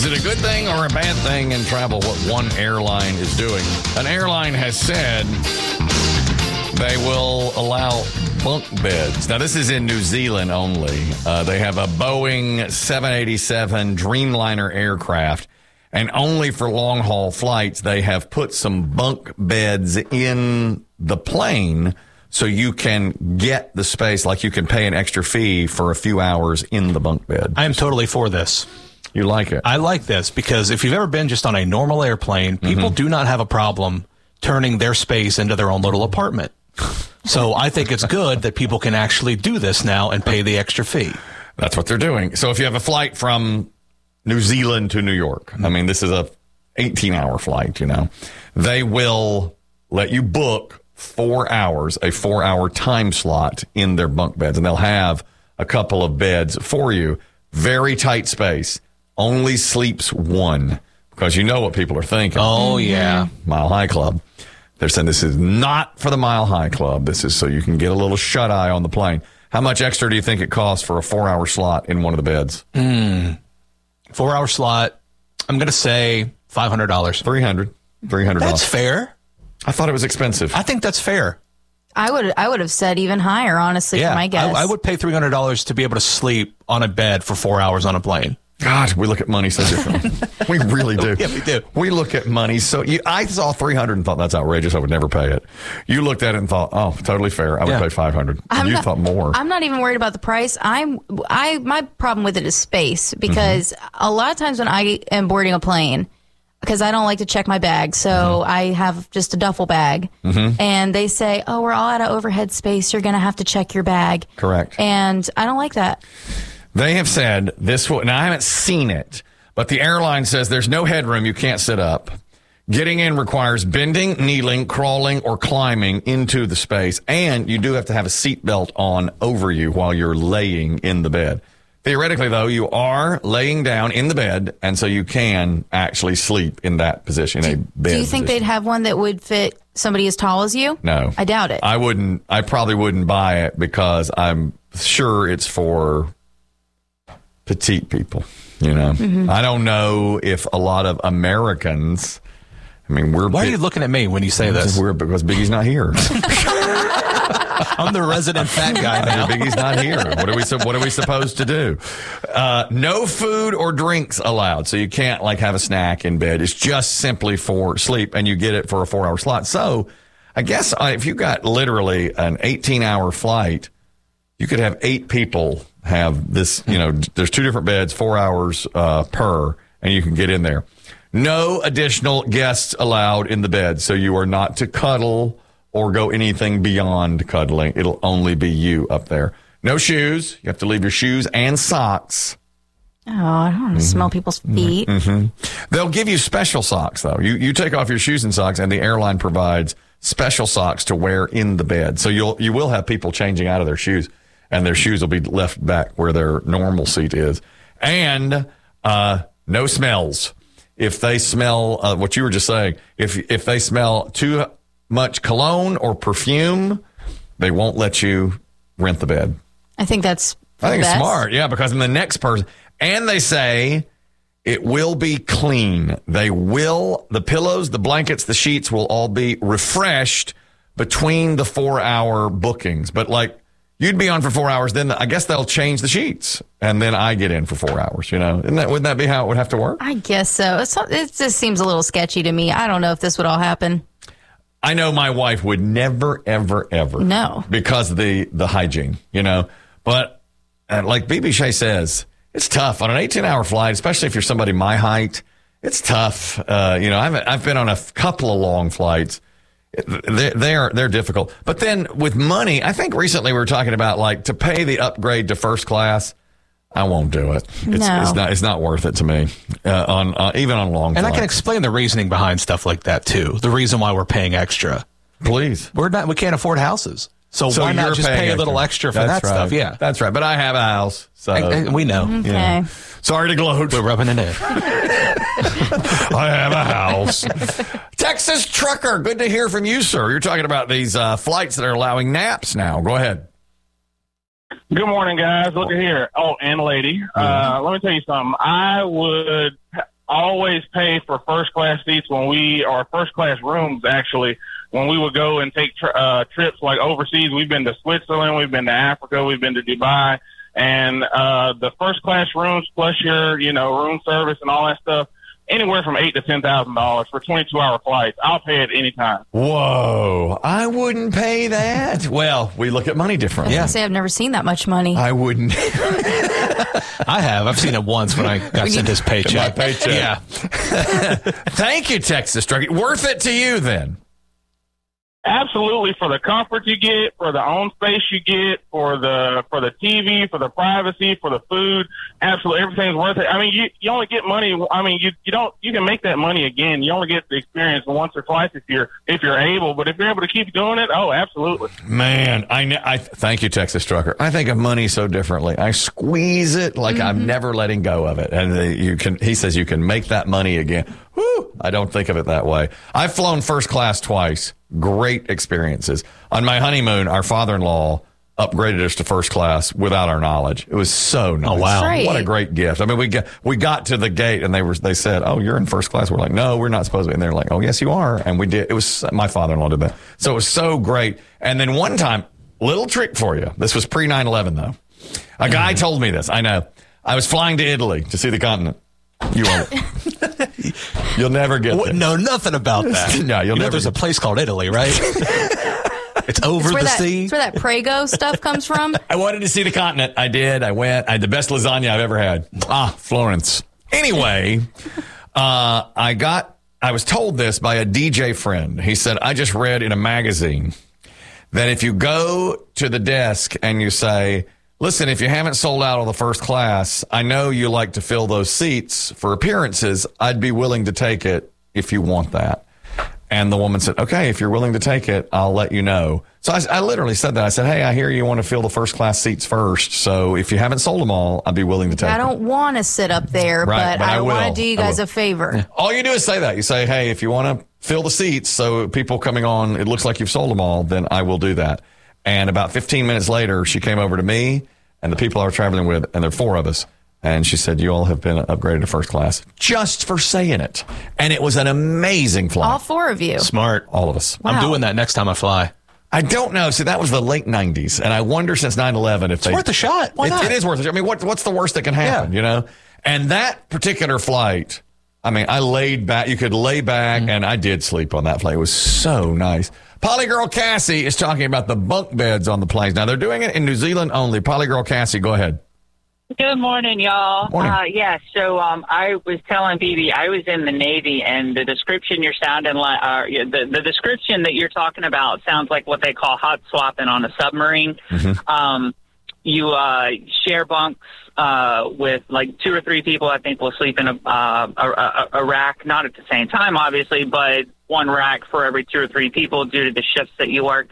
it a good thing or a bad thing in travel what one airline is doing? An airline has said they will allow bunk beds. Now, this is in New Zealand only. They have a Boeing 787 Dreamliner aircraft, and only for long-haul flights, they have put some bunk beds in the plane so you can get the space, like you can pay an extra fee for a few hours in the bunk bed. I am totally for this. You like it? I like this because if you've ever been just on a normal airplane, people do not have a problem turning their space into their own little apartment. So I think it's good that people can actually do this now and pay the extra fee. That's what they're doing. So if you have a flight from New Zealand to New York, I mean, this is a 18-hour flight, you know, they will let you book 4 hours, a 4-hour time slot in their bunk beds, and they'll have a couple of beds for you. Very tight space. Only sleeps one, because you know what people are thinking. Oh, yeah. Mile High Club. They're saying this is not for the Mile High Club. This is so you can get a little shut-eye on the plane. How much extra do you think it costs for a 4-hour slot in one of the beds? 4-hour slot, I'm going to say $500. $300. That's fair. I thought it was expensive. I think that's fair. I would have said even higher, honestly, for my guess. I would pay $300 to be able to sleep on a bed for 4 hours on a plane. God, we look at money so differently. We really do. Yeah, we do. We look at money so... I saw $300 and thought, that's outrageous. I would never pay it. You looked at it and thought, oh, totally fair. I would pay $500. You thought more. I'm not even worried about the price. My problem with it is space, because a lot of times when I am boarding a plane, because I don't like to check my bag, so I have just a duffel bag, and they say, oh, we're all out of overhead space. You're going to have to check your bag. Correct. And I don't like that. They have said this will, now I haven't seen it, but the airline says there's no headroom. You can't sit up. Getting in requires bending, kneeling, crawling, or climbing into the space. And you do have to have a seatbelt on over you while you're laying in the bed. Theoretically, though, you are laying down in the bed, and so you can actually sleep in that position, a bed Do you think they'd have one that would fit somebody as tall as you? No. I doubt it. I probably wouldn't buy it because I'm sure it's for petite people, you know. I don't know if a lot of Americans, I mean, Why are you looking at me when you say this? Because Biggie's not here. I'm the resident fat guy now. Biggie's not here. What are we supposed to do? No food or drinks allowed, so you can't like have a snack in bed. It's just simply for sleep, and you get it for a 4-hour slot. So I guess if you got literally an 18-hour flight, you could have 8 people have this, you know, there's 2 different beds, 4 hours per, and you can get in there. No additional guests allowed in the bed, so you are not to cuddle or go anything beyond cuddling. It'll only be you up there. No shoes. You have to leave your shoes and socks. Oh, I don't want to smell people's feet. They'll give you special socks, though. You take off your shoes and socks, and the airline provides special socks to wear in the bed. So you will have people changing out of their shoes, and their shoes will be left back where their normal seat is. And no smells. If they smell, what you were just saying, if they smell too much cologne or perfume, they won't let you rent the bed. I think it's smart, yeah, because in the next person, and they say it will be clean. The pillows, the blankets, the sheets will all be refreshed between the 4-hour bookings. But like, you'd be on for 4 hours, then I guess they'll change the sheets, and then I get in for 4 hours, you know? Wouldn't that be how it would have to work? I guess so. It just seems a little sketchy to me. I don't know if this would all happen. I know my wife would never, ever, ever. No. Because of the hygiene, you know? But like BB Shea says, it's tough on an 18-hour flight, especially if you're somebody my height. It's tough. You know, I've been on a couple of long flights. They're difficult. But then with money, I think recently we were talking about like to pay the upgrade to first class. I won't do it. It's not worth it to me even on long flights. And I can explain the reasoning behind stuff like that too. The reason why we're paying extra. Please. We can't afford houses. So why not just pay a little extra for that stuff? Yeah. That's right. But I have a house. So we know. Okay. Yeah. Sorry to gloat. We're rubbing it in. I have a house. Texas trucker. Good to hear from you, sir. You're talking about these flights that are allowing naps now. Go ahead. Good morning, guys. Look at here. Oh, and lady. Let me tell you something. I would always pay for first class seats first class rooms actually, when we would go and take trips like overseas. We've been to Switzerland, we've been to Africa, we've been to Dubai, and the first class rooms plus your, room service and all that stuff, anywhere from $8,000 to $10,000 for 22-hour flights. I'll pay it anytime. Whoa, I wouldn't pay that. Well, we look at money differently. I was gonna say I've never seen that much money. I wouldn't. I have. I've seen it once when I got sent his paycheck. My paycheck. Yeah. Thank you, Texas Trucker. Worth it to you then? Absolutely, for the comfort you get, for the own space you get, for the TV, for the privacy, for the food. Absolutely, everything's worth it. I mean, you only get money. I mean, you can make that money again. You only get the experience once or twice if you're able. But if you're able to keep doing it, oh, absolutely. Man, I thank you, Texas Trucker. I think of money so differently. I squeeze it like I'm never letting go of it. And he says you can make that money again. Whew, I don't think of it that way. I've flown first class twice. Great experiences. On my honeymoon, our father-in-law upgraded us to first class without our knowledge. It was so nice. Oh, wow. Great. What a great gift. I mean, we got to the gate and they said, "Oh, you're in first class." We're like, "No, we're not supposed to be." And they're like, "Oh, yes, you are." And we did. It was my father-in-law did that. So it was so great. And then one time, little trick for you. This was pre 9/11 though. A guy told me this. I know. I was flying to Italy to see the continent. You won't. You'll never get there. No, nothing about that. No, you'll never. There's a place called Italy, right? It's over the sea. It's where that Prego stuff comes from. I wanted to see the continent. I did. I went. I had the best lasagna I've ever had. Florence. Anyway, I was told this by a DJ friend. He said, I just read in a magazine that if you go to the desk and you say, listen, if you haven't sold out on the first class, I know you like to fill those seats for appearances. I'd be willing to take it if you want that. And the woman said, okay, if you're willing to take it, I'll let you know. So I literally said that. I said, hey, I hear you want to fill the first class seats first. So if you haven't sold them all, I'd be willing to take I don't want to sit up there, Right, but I will. want to do you guys a favor. All you do is say that. You say, hey, if you want to fill the seats so people coming on, it looks like you've sold them all, then I will do that. And about 15 minutes later, she came over to me and the people I was traveling with, and there are 4 of us. And she said, you all have been upgraded to first class just for saying it. And it was an amazing flight. All 4 of you. Smart. All of us. Wow. I'm doing that next time I fly. I don't know. See, that was the late 90s. And I wonder since 9/11 if It's worth a shot. Why not? It is worth a shot. I mean, what's the worst that can happen, you know? And that particular flight, I mean, I laid back. You could lay back, and I did sleep on that flight. It was so nice. Polygirl Cassie is talking about the bunk beds on the planes. Now, they're doing it in New Zealand only. Polygirl Cassie, go ahead. Good morning, y'all. Morning. So I was telling BB I was in the Navy, and the description you're sounding like, the description that you're talking about sounds like what they call hot swapping on a submarine. Mm-hmm. You share bunks with like 2 or 3 people. I think will sleep in a rack, not at the same time, obviously, but one rack for every 2 or 3 people due to the shifts that you work.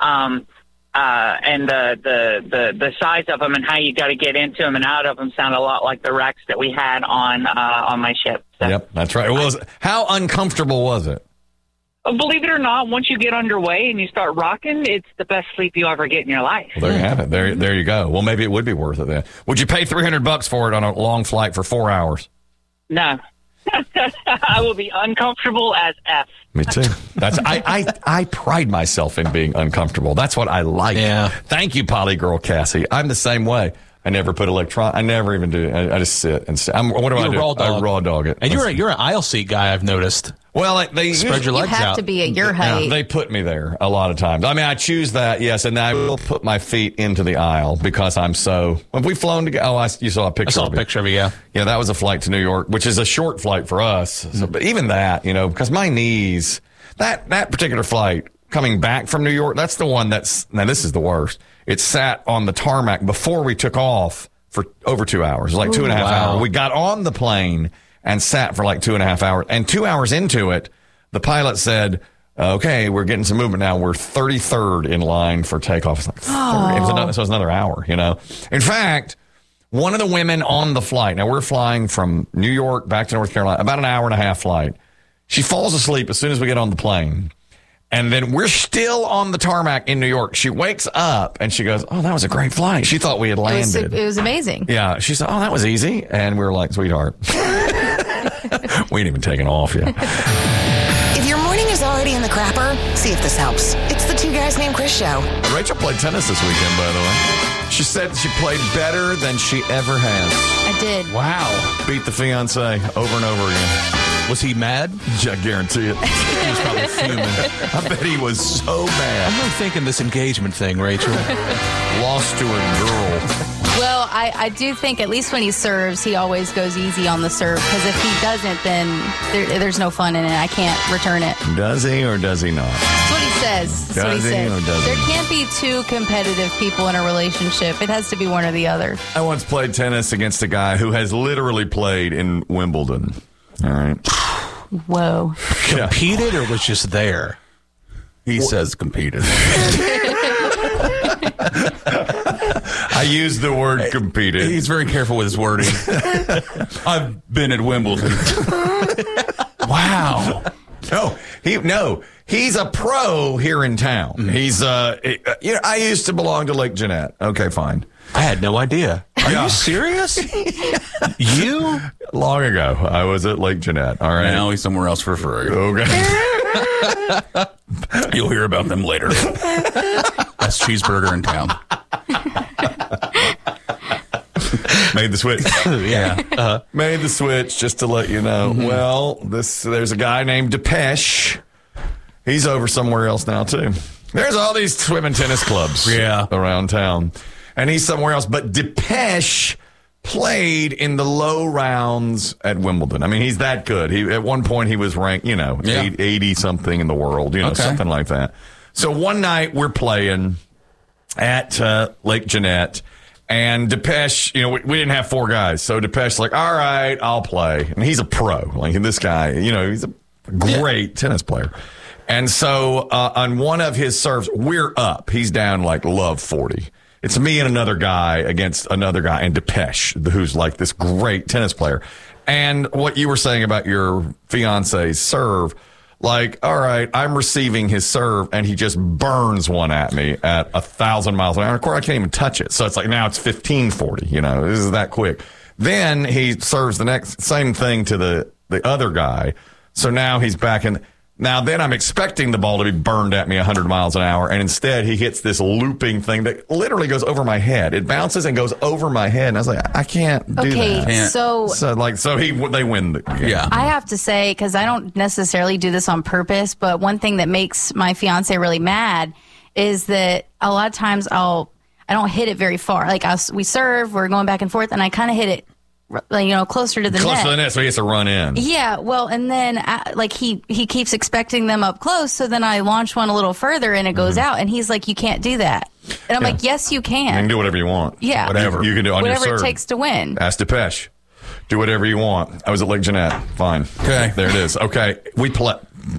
And the size of them and how you got to get into them and out of them sound a lot like the racks that we had on my ship. So, Yep, that's right. How uncomfortable was it? believe it or not, once you get underway and you start rocking, it's the best sleep you'll ever get in your life. Well, there you have it. There you go. Well, maybe it would be worth it then. Would you pay $300 for it on a long flight for 4 hours? No. I will be uncomfortable as F. Me too. I pride myself in being uncomfortable. That's what I like. Yeah. Thank you, Polygirl Cassie. I'm the same way. I never put I never even do. I just sit and what do I do? I raw dog it. And you're an aisle seat guy, I've noticed. Well, they spread your You legs out. have to be at your height. They put me there a lot of times. I mean, I choose that, yes, and I will put my feet into the aisle because I'm so. Have we flown together? Oh, you saw a picture. I saw of a picture of it. Yeah. Yeah, that was a flight to New York, which is a short flight for us. So, but even that, because my knees, that particular flight coming back from New York, that's the one now this is the worst. It sat on the tarmac before we took off for over 2 hours, like 2.5 hours. We got on the plane and sat for like 2.5 hours. And 2 hours into it, the pilot said, okay, we're getting some movement now. We're 33rd in line for takeoff. It's like 30. So it was another hour, In fact, one of the women on the flight, now we're flying from New York back to North Carolina, about an hour and a half flight. She falls asleep as soon as we get on the plane. And then we're still on the tarmac in New York. She wakes up and she goes, oh, that was a great flight. She thought we had landed. It was amazing. Yeah. She said, oh, that was easy. And we were like, sweetheart. We ain't even taken off yet. If your morning is already in the crapper, see if this helps. It's the Two Guys Named Chris show. Rachel played tennis this weekend, by the way. She said she played better than she ever has. I did. Wow. Beat the fiance over and over again. Was he mad? I guarantee it. He was probably fuming. I bet he was so I'm mad. really thinking this engagement thing, Rachel. Lost to a girl. Well, I do think at least when he serves, he always goes easy on the serve. Because if he doesn't, then there's no fun in it. I can't return it. Does he or does he not? That's what he says. That's what he Does he says. or doesn't There he? can't be two competitive people in a relationship. It has to be one or the other. I once played tennis against a guy who has literally played in Wimbledon. All right. Whoa. Competed or was just there? He says competed. I used the word competed. He's very careful with his wording. I've been at Wimbledon. Wow. He's a pro here in town. He's I used to belong to Lake Jeanette. Okay, fine. I had no idea. Are Yeah. you serious? You? Long ago, I was at Lake Jeanette. All right. Now he's somewhere else for free. Okay. You'll hear about them later. Best cheeseburger in town. Made the switch. Yeah. Made the switch just to let you know. Well, there's a guy named Depeche. He's over somewhere else now too. There's all these swim and tennis clubs around town. And he's somewhere else. But Depeche played in the low rounds at Wimbledon. I mean, he's that good. At one point he was ranked, 80 something in the world, something like that. So one night we're playing at Lake Jeanette. And Depeche, we didn't have four guys. So Depeche's like, all right, I'll play. And he's a pro. Like this guy, he's a great tennis player. And so on one of his serves, we're up. He's down like love 40. It's me and another guy against another guy and Depeche, who's like this great tennis player. And what you were saying about your fiance's serve, like, all right, I'm receiving his serve and he just burns one at me at 1,000 miles an hour. Of course, I can't even touch it. So it's like now it's 1540, this is that quick. Then he serves the next same thing to the other guy. So now he's back in. Now, then I'm expecting the ball to be burned at me 100 miles an hour, and instead he hits this looping thing that literally goes over my head. It bounces and goes over my head, and I was like, I can't do that. Okay, so they win the game. Yeah. I have to say, because I don't necessarily do this on purpose, but one thing that makes my fiance really mad is that a lot of times I don't hit it very far. Like we serve, we're going back and forth, and I kind of hit it, closer to the net. Close to the net, so he has to run in. Yeah, well, and then he keeps expecting them up close, so then I launch one a little further and it goes out, and he's like, "You can't do that," and I'm like, "Yes, you You can can. do whatever you want. Yeah, Whatever. You can do on your whatever serve. it takes to win." Ask Depeche. Do whatever you want. I was at Lake Jeanette. Fine. Okay. There it is. Okay. We play.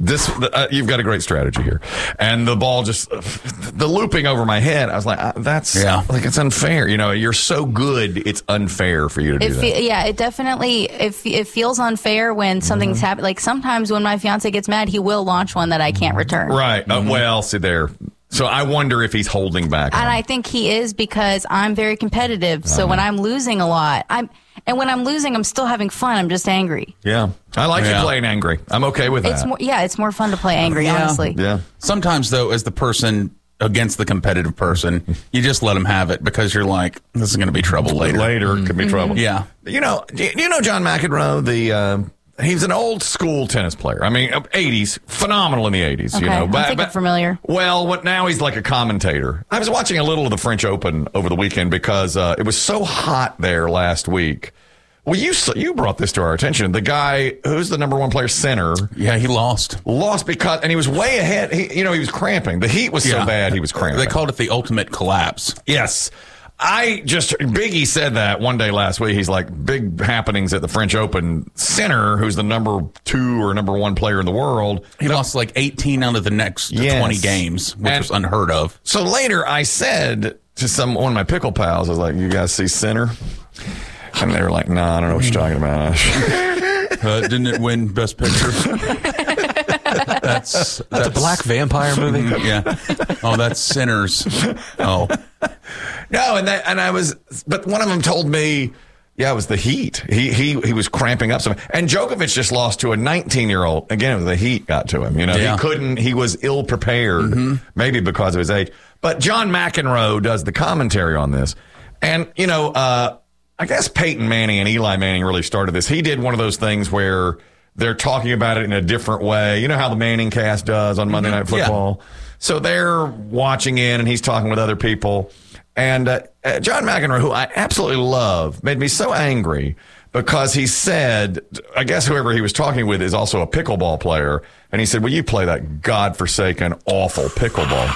You've got a great strategy here. And the ball just, the looping over my head, I was like, it's unfair. You're so good, it's unfair for you to do that. It definitely, it feels unfair when something's happened. Like sometimes when my fiance gets mad, he will launch one that I can't return. Right. Well, see there. So I wonder if he's holding back. And I think he is because I'm very competitive. So when I'm losing a lot, when I'm losing, I'm still having fun. I'm just angry. Yeah. I like you playing angry. I'm okay with that. It's more fun to play angry, honestly. Yeah. Sometimes, though, as the person against the competitive person, you just let them have it because you're like, this is going to be trouble later. Later, it could be trouble. Yeah. Do you know John McEnroe, he's an old school tennis player. I mean, 80s, phenomenal in the 80s. Okay, I think I'm familiar. Well, now he's like a commentator. I was watching a little of the French Open over the weekend because it was so hot there last week. Well, you brought this to our attention. The guy who's the number one player, Sinner. Yeah, he lost because, and he was way ahead. He was cramping. The heat was so bad, he was cramping. They called it the ultimate collapse. Yes. Biggie said that one day last week. He's like, big happenings at the French Open. Sinner, who's the number 2 or number 1 player in the world. He lost like 18 out of the next 20 games, which was unheard of. So later I said to one of my pickle pals, I was like, you guys see Sinner? And they were like, nah, I don't know what you're talking about. Didn't it win Best Picture? That's a black vampire movie? Yeah. Oh, that's Sinners. Oh. No, but one of them told me Yeah, it was the heat. He was cramping up some. And Djokovic just lost to a 19-year-old. Again, the heat got to him. You know, he was ill prepared, maybe because of his age. But John McEnroe does the commentary on this. And, you know, I guess Peyton Manning and Eli Manning really started this. He did one of those things where they're talking about it in a different way. You know how the Manning cast does on Monday Night Football? Yeah. So they're watching in and he's talking with other people. And John McEnroe, who I absolutely love, made me so angry because he said, I guess whoever he was talking with is also a pickleball player. And he said, will you play that godforsaken, awful pickleball?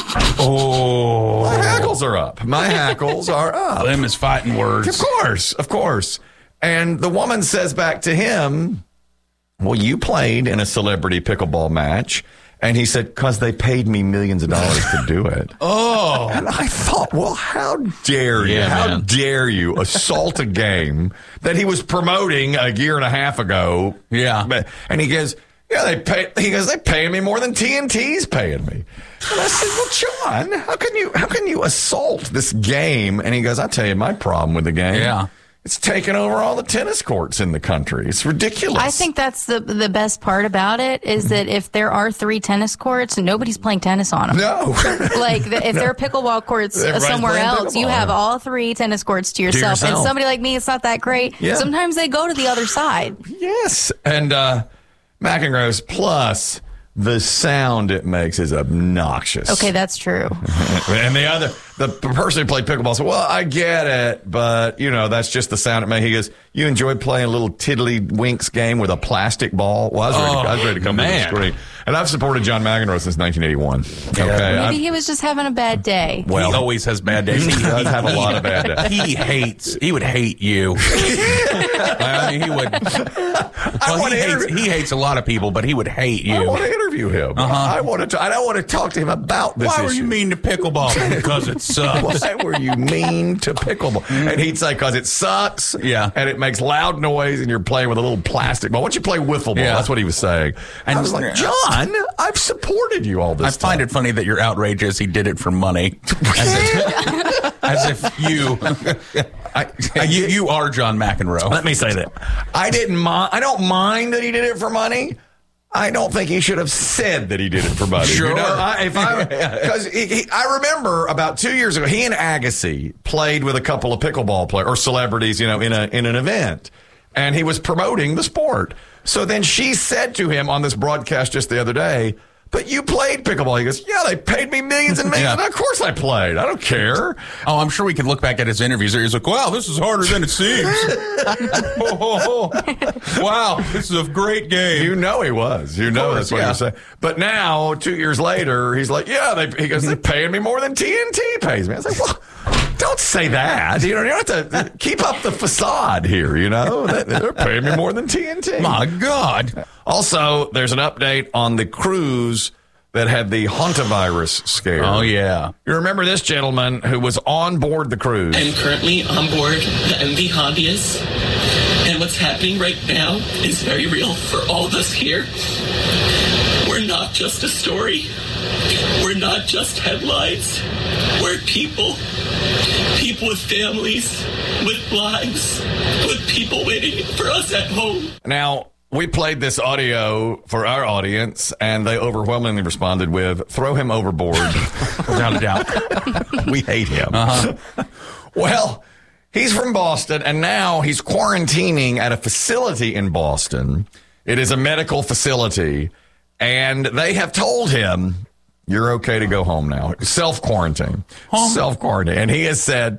Oh, my hackles are up. My hackles are up. Them is fighting words. Of course. And the woman says back to him, well, you played in a celebrity pickleball match. And he said, because they paid me millions of dollars to do it. Oh. And I thought, well, how dare you? How dare you assault a game that he was promoting a year and a half ago? Yeah. And he goes, they pay me more than TNT's paying me. And I said, well, John, how can you assault this game? And he goes, I'll tell you my problem with the game. Yeah. It's taken over all the tennis courts in the country. It's ridiculous. I think that's the best part about it is that if there are 3 tennis courts, nobody's playing tennis on them. No. If there are pickleball courts somewhere else, you have all 3 tennis courts to yourself. And somebody like me, it's not that great. Yeah. Sometimes they go to the other side. Yes. And McEnroe's plus the sound it makes is obnoxious. Okay, that's true. And the person who played pickleball said, well, I get it, but, you know, that's just the sound it makes. He goes, you enjoy playing a little tiddlywinks game with a plastic ball? Well, I was ready to come to the screen. And I've supported John McEnroe since 1981. Okay, maybe he was just having a bad day. Well, he always has bad days. He does have a lot of bad days. He would hate you. I mean, he would. Well, he hates a lot of people, but he would hate you. I want to interview him. I don't want to talk to him about this issue. Why were you mean to pickleball? Because it sucks. Why were you mean to pickleball? And he'd say, because it sucks. Yeah. And it makes loud noise, and you're playing with a little plastic ball. Why don't you play wiffle ball? Yeah. That's what he was saying. And I was like, John, I've supported you all this time. I find it funny that your outrage is he did it for money. As if you are John McEnroe. Let me say that. I don't mind that he did it for money. I don't think he should have said that he did it for money. Sure. You know, because I remember about 2 years ago, he and Agassi played with a couple of pickleball players or celebrities, you know, in an event, and he was promoting the sport. So then she said to him on this broadcast just the other day, but you played pickleball. He goes, yeah, they paid me millions and millions. And of course I played. I don't care. Oh, I'm sure we can look back at his interviews. He's like, wow, this is harder than it seems. Wow, this is a great game. You know he was. You know that's what he was saying. But now, 2 years later, he's like, yeah, he goes, they're paying me more than TNT pays me. I was like, well, don't say that. You know, you have to keep up the facade here, you know. They're paying me more than TNT. My God. Also, there's an update on the cruise that had the hantavirus scare. Oh, yeah. You remember this gentleman who was on board the cruise? I'm currently on board the MV Hondius, and what's happening right now is very real for all of us here. We're not just a story. We're not just headlines. We're people with families, with lives, with people waiting for us at home. Now, we played this audio for our audience, and they overwhelmingly responded with, throw him overboard. Without a doubt. We hate him. Well, he's from Boston, and now he's quarantining at a facility in Boston. It is a medical facility, and they have told him, you're okay to go home now. Self-quarantine. And he has said,